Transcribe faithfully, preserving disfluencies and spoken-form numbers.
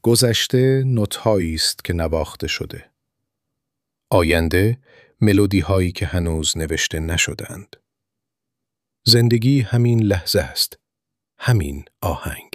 گذشته نوت‌هایی است که نواخته شده. آینده ملودی‌هایی که هنوز نوشته نشدند. زندگی همین لحظه است. همین آهنگ.